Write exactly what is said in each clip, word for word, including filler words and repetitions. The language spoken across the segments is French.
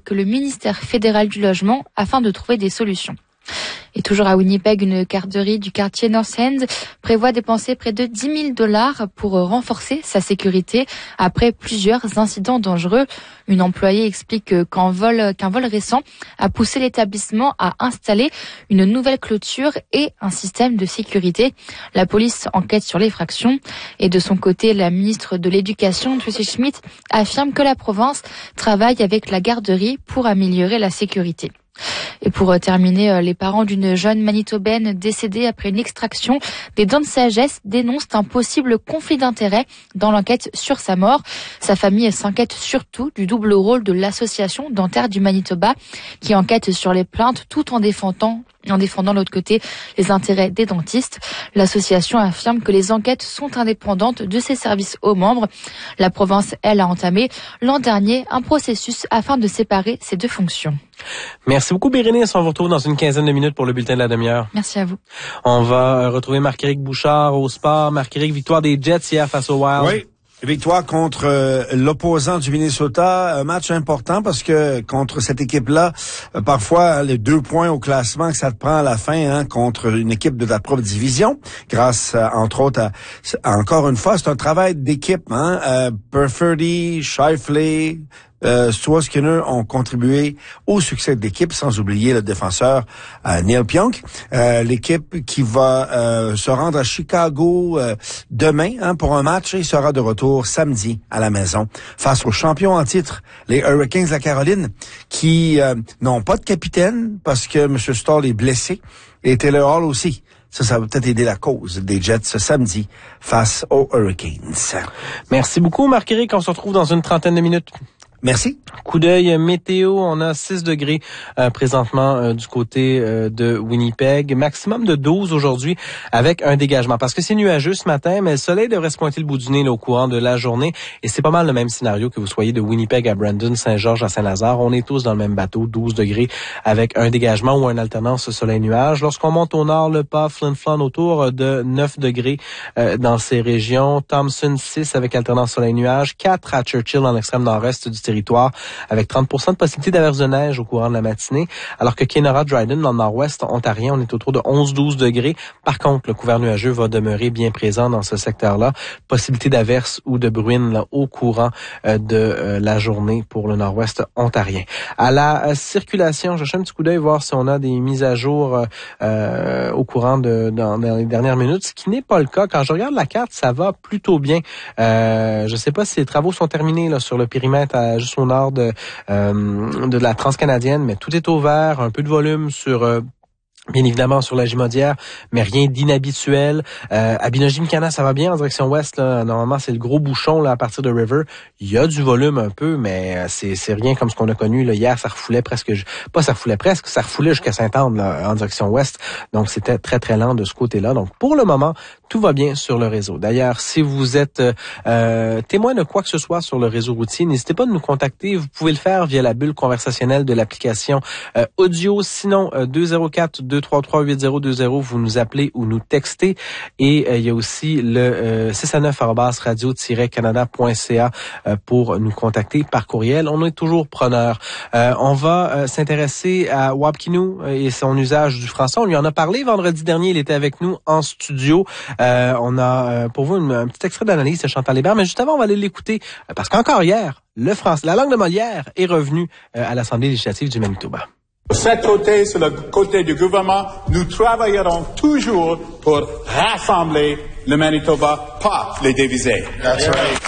avec le ministère fédéral du logement afin de trouver des solutions. Et toujours à Winnipeg, une garderie du quartier North End prévoit dépenser près de dix mille dollars pour renforcer sa sécurité après plusieurs incidents dangereux. Une employée explique qu'un vol, qu'un vol récent a poussé l'établissement à installer une nouvelle clôture et un système de sécurité. La police enquête sur l'effraction et de son côté, la ministre de l'Éducation, Tracy Schmidt, affirme que la province travaille avec la garderie pour améliorer la sécurité. Et pour terminer, les parents d'une jeune Manitobaine décédée après une extraction des dents de sagesse dénoncent un possible conflit d'intérêts dans l'enquête sur sa mort. Sa famille s'inquiète surtout du double rôle de l'Association dentaire du Manitoba qui enquête sur les plaintes tout en défendant en défendant de l'autre côté les intérêts des dentistes. L'association affirme que les enquêtes sont indépendantes de ses services aux membres. La province, elle, a entamé l'an dernier un processus afin de séparer ces deux fonctions. Merci beaucoup, Bérénice. On vous retrouve dans une quinzaine de minutes pour le bulletin de la demi-heure. Merci à vous. On va retrouver Marc-Éric Bouchard au sport. Marc-Éric, victoire des Jets hier face aux Wild. Oui. Victoire contre euh, l'opposant du Minnesota, un match important parce que contre cette équipe-là, euh, parfois les deux points au classement que ça te prend à la fin hein, contre une équipe de ta propre division, grâce euh, entre autres à, à, encore une fois, c'est un travail d'équipe. Hein, euh, Perfurdy, Scheifele, Euh, Stuart Skinner ont contribué au succès de l'équipe, sans oublier le défenseur euh, Neil Pionk. Euh, l'équipe qui va euh, se rendre à Chicago euh, demain hein, pour un match et sera de retour samedi à la maison face aux champions en titre, les Hurricanes de la Caroline, qui euh, n'ont pas de capitaine parce que M. Stoll est blessé et Taylor Hall aussi. Ça, ça va peut-être aider la cause des Jets ce samedi face aux Hurricanes. Merci beaucoup, Marc-Éric. On se retrouve dans une trentaine de minutes. Merci. Coup d'œil météo, on a six degrés euh, présentement euh, du côté euh, de Winnipeg, maximum de douze aujourd'hui avec un dégagement. Parce que c'est nuageux ce matin, mais le soleil devrait se pointer le bout du nez là, au courant de la journée. Et c'est pas mal le même scénario que vous soyez de Winnipeg à Brandon, Saint-Georges à Saint-Lazare. On est tous dans le même bateau, douze degrés avec un dégagement ou une alternance soleil-nuage. Lorsqu'on monte au nord, le pas Flin-Flon autour de neuf degrés euh, dans ces régions. Thompson, six avec alternance soleil-nuage. quatre à Churchill dans l'extrême nord-est du territoire avec trente pour cent de possibilité d'averse de neige au courant de la matinée, alors que Kenora, Dryden, dans le nord-ouest ontarien, on est autour de onze douze degrés. Par contre, le couvert nuageux va demeurer bien présent dans ce secteur-là. Possibilité d'averse ou de bruine là, au courant euh, de euh, la journée pour le nord-ouest ontarien. À la euh, circulation, je cherche un petit coup d'œil voir si on a des mises à jour euh, au courant de dans, dans les dernières minutes, ce qui n'est pas le cas. Quand je regarde la carte, ça va plutôt bien. Euh, je ne sais pas si les travaux sont terminés là, sur le périmètre à, juste au nord de, euh, de la Transcanadienne, mais tout est au vert, un peu de volume sur... Euh, Bien évidemment sur la Gimaudière, mais rien d'inhabituel. Euh, à Binogi-Micana, ça va bien en direction ouest. Là. Normalement, c'est le gros bouchon là à partir de River. Il y a du volume un peu, mais c'est c'est rien comme ce qu'on a connu là hier. Ça refoulait presque, pas ça refoulait presque, ça refoulait jusqu'à Sainte-Anne là en direction ouest. Donc c'était très très lent de ce côté-là. Donc pour le moment, tout va bien sur le réseau. D'ailleurs, si vous êtes euh, témoin de quoi que ce soit sur le réseau routier, n'hésitez pas à nous contacter. Vous pouvez le faire via la bulle conversationnelle de l'application euh, audio. Sinon, euh, deux zéro quatre deux trois trois huit zéro deux zéro, vous nous appelez ou nous textez. Et euh, il y a aussi le euh, six à neuf arobase radio tiret canada point c a euh, pour nous contacter par courriel. On est toujours preneurs. Euh, on va euh, s'intéresser à Wapkinou et son usage du français. On lui en a parlé vendredi dernier. Il était avec nous en studio. Euh, on a euh, pour vous une, un petit extrait d'analyse de Chantal Hébert. Mais juste avant, on va aller l'écouter euh, parce qu'encore hier, le français, la langue de Molière est revenue euh, à l'Assemblée législative du Manitoba. De cet côté, sur le côté du gouvernement, nous travaillerons toujours pour rassembler le Manitoba, pas les diviser. That's right.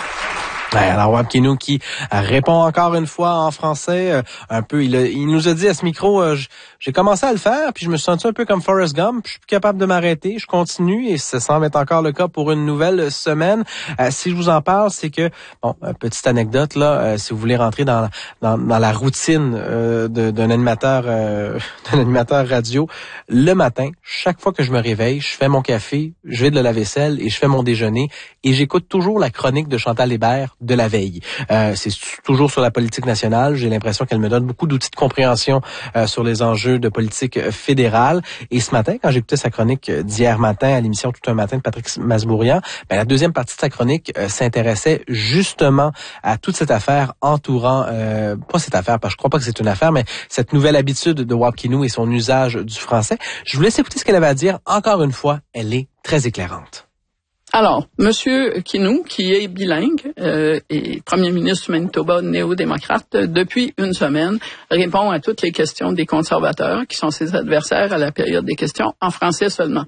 Alors, Wapkinou qui répond encore une fois en français, euh, un peu, il, a, il nous a dit à ce micro, euh, j'ai commencé à le faire, puis je me suis senti un peu comme Forrest Gump, je suis plus capable de m'arrêter, je continue, et ça semble être encore le cas pour une nouvelle semaine. Euh, si je vous en parle, c'est que, bon, petite anecdote là, euh, si vous voulez rentrer dans dans, dans la routine euh, de, d'un animateur euh, d'un animateur radio, le matin, chaque fois que je me réveille, je fais mon café, je vais de la vaisselle et je fais mon déjeuner, et j'écoute toujours la chronique de Chantal Hébert de la veille. Euh, c'est toujours sur la politique nationale. J'ai l'impression qu'elle me donne beaucoup d'outils de compréhension euh, sur les enjeux de politique fédérale. Et ce matin, quand j'écoutais sa chronique d'hier matin à l'émission Tout un matin de Patrick Masbourian, ben, la deuxième partie de sa chronique euh, s'intéressait justement à toute cette affaire entourant, euh, pas cette affaire, parce que je crois pas que c'est une affaire, mais cette nouvelle habitude de Wapkinou et son usage du français. Je vous laisse écouter ce qu'elle avait à dire. Encore une fois, elle est très éclairante. Alors, Monsieur Kinou, qui est bilingue euh, et premier ministre du Manitoba néo-démocrate depuis une semaine, répond à toutes les questions des conservateurs, qui sont ses adversaires à la période des questions, en français seulement.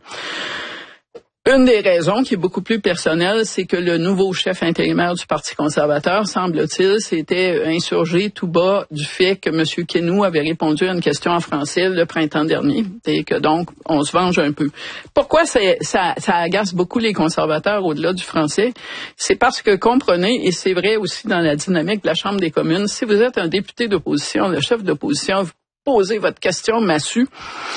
Une des raisons qui est beaucoup plus personnelle, c'est que le nouveau chef intérimaire du Parti conservateur, semble-t-il, s'était insurgé tout bas du fait que M. Kinou avait répondu à une question en français le printemps dernier et que donc on se venge un peu. Pourquoi ça, ça, ça agace beaucoup les conservateurs au-delà du français? C'est parce que, comprenez, et c'est vrai aussi dans la dynamique de la Chambre des communes, si vous êtes un député d'opposition, le chef d'opposition, vous posez votre question massue,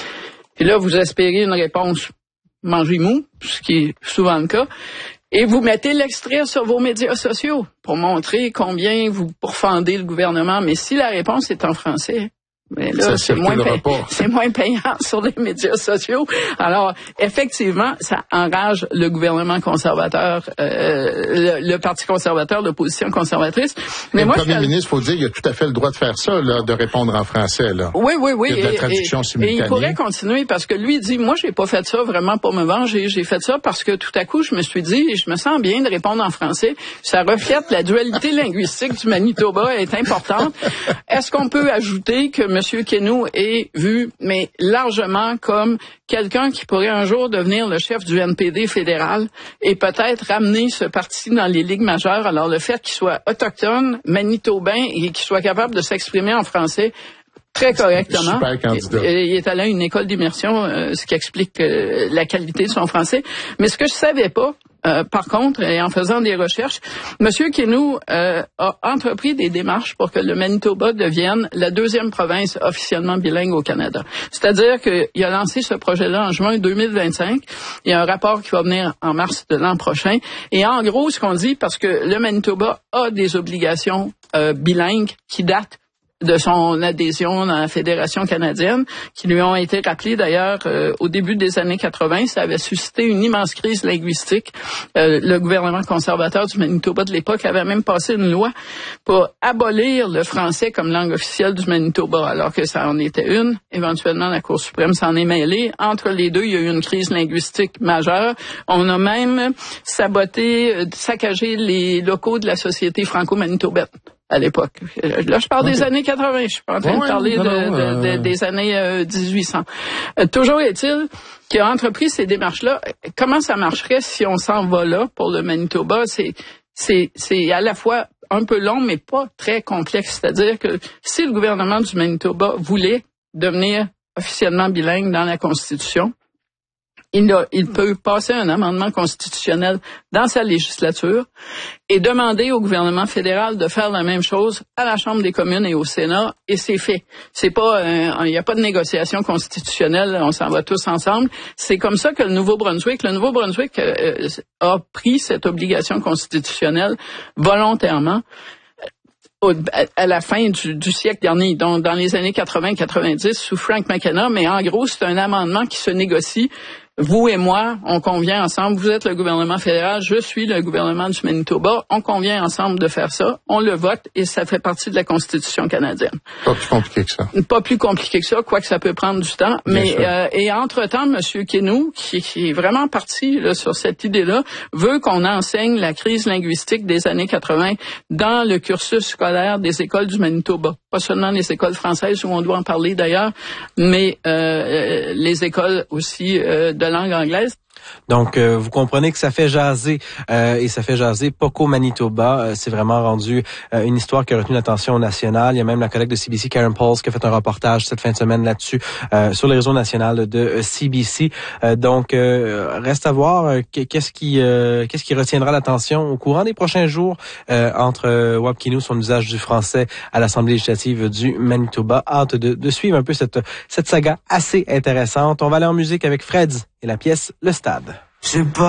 et là vous espérez une réponse mangez mou, ce qui est souvent le cas, et vous mettez l'extrait sur vos médias sociaux pour montrer combien vous pourfendez le gouvernement. Mais si la réponse est en français, mais là, c'est moins, pay- c'est moins payant sur les médias sociaux. Alors, effectivement, ça enrage le gouvernement conservateur, euh, le, le Parti conservateur, l'opposition conservatrice. Mais, Mais moi, le premier je... ministre, faut dire, il a tout à fait le droit de faire ça, là, de répondre en français, là. Oui, oui, oui. Il y a de la traduction et, simultanée. Et il pourrait continuer parce que lui dit, moi, j'ai pas fait ça vraiment pour me venger. J'ai fait ça parce que tout à coup, je me suis dit, je me sens bien de répondre en français. Ça reflète la dualité linguistique du Manitoba est importante. Est-ce qu'on peut ajouter que M. Kinou est vu, mais largement comme quelqu'un qui pourrait un jour devenir le chef du N P D fédéral et peut-être ramener ce parti dans les ligues majeures. Alors le fait qu'il soit autochtone, manitobain et qu'il soit capable de s'exprimer en français très correctement. Super candidat. Il est allé à une école d'immersion, euh, ce qui explique euh, la qualité de son français. Mais ce que je savais pas, Euh, par contre, et en faisant des recherches, M. Kinou euh, a entrepris des démarches pour que le Manitoba devienne la deuxième province officiellement bilingue au Canada. C'est-à-dire qu'il a lancé ce projet-là en juin deux mille vingt-cinq. Il y a un rapport qui va venir en mars de l'an prochain. Et en gros, ce qu'on dit, parce que le Manitoba a des obligations euh, bilingues qui datent de son adhésion dans la Fédération canadienne, qui lui ont été rappelées d'ailleurs euh, au début des années quatre-vingt. Ça avait suscité une immense crise linguistique. Euh, le gouvernement conservateur du Manitoba de l'époque avait même passé une loi pour abolir le français comme langue officielle du Manitoba, alors que ça en était une. Éventuellement, la Cour suprême s'en est mêlée. Entre les deux, il y a eu une crise linguistique majeure. On a même saboté, saccagé les locaux de la Société franco-manitobaine à l'époque. Là, je parle okay. des années quatre-vingt. Je suis pas en train ouais, de parler non, de, non, de, euh... de, des années euh, dix-huit cents. Euh, toujours est-il qu'il a entrepris ces démarches-là. Comment ça marcherait si on s'en va là pour le Manitoba? C'est, c'est, c'est à la fois un peu long, mais pas très complexe. C'est-à-dire que si le gouvernement du Manitoba voulait devenir officiellement bilingue dans la Constitution, Il, a, il peut passer un amendement constitutionnel dans sa législature et demander au gouvernement fédéral de faire la même chose à la Chambre des communes et au Sénat, et c'est fait. C'est pas, il n'y a pas de négociation constitutionnelle, on s'en va tous ensemble. C'est comme ça que le Nouveau-Brunswick, le Nouveau-Brunswick euh, a pris cette obligation constitutionnelle volontairement Au, à la fin du, du siècle dernier, donc dans les années quatre-vingt quatre-vingt-dix, sous Frank McKenna, mais en gros, c'est un amendement qui se négocie. Vous et moi, on convient ensemble, vous êtes le gouvernement fédéral, je suis le gouvernement du Manitoba, on convient ensemble de faire ça, on le vote et ça fait partie de la Constitution canadienne. Pas plus compliqué que ça. Pas plus compliqué que ça, quoique ça peut prendre du temps. Bien mais euh, Et entre-temps, M. Kinou, qui, qui est vraiment parti là, sur cette idée-là, veut qu'on enseigne la crise linguistique des années quatre-vingt dans le cursus scolaire des écoles du Manitoba. Pas seulement les écoles françaises, où on doit en parler d'ailleurs, mais euh, les écoles aussi euh, de langue anglaise. Donc, euh, vous comprenez que ça fait jaser, euh, et ça fait jaser pas qu'au Manitoba. Euh, c'est vraiment rendu euh, une histoire qui a retenu l'attention nationale. Il y a même la collègue de C B C, Karen Pauls, qui a fait un reportage cette fin de semaine là-dessus euh, sur le réseau national de euh, C B C. Euh, donc, euh, reste à voir euh, qu'est-ce qui euh, qu'est-ce qui retiendra l'attention au courant des prochains jours euh, entre euh, Wapkinou, son usage du français à l'Assemblée législative du Manitoba. Hâte de, de suivre un peu cette cette saga assez intéressante. On va aller en musique avec Fred et la pièce Le Stade. C'est pas